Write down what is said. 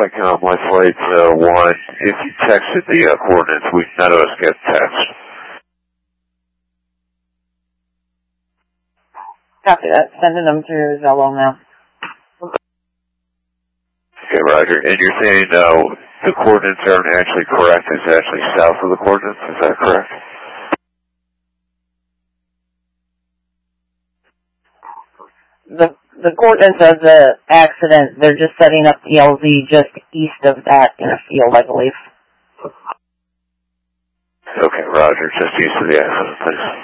Vicom, my flight 1. If you texted the coordinates, none of us get text. Copy that. Sending them through Zello now. Okay, Roger. And you're saying the coordinates aren't actually correct. It's actually south of the coordinates. Is that correct? The coordinates of the accident, they're just setting up the LZ just east of that airfield, I believe. Okay, Roger. Just east of the accident, please.